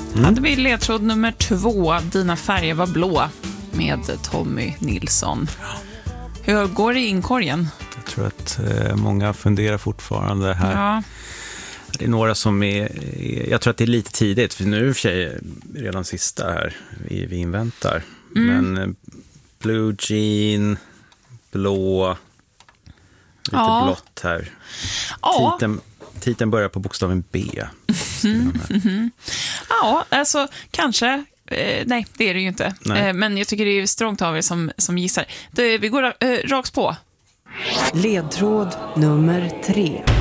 Hade vi ledtråd nummer 2, Dina färger var blå, med Tommy Nilsson. Hur går det i inkorgen? Jag tror att många funderar fortfarande här. Ja. Det är några som jag tror att det är lite tidigt, för nu är för sig redan sista här vi inväntar. Men Blue Jean, blå, lite blått här. Ja. Titeln börjar på bokstaven B. Ja, alltså kanske. Nej, det är det ju inte. Men jag tycker det är strångt av er som gissar. Vi går rakt på. Ledtråd nummer 3.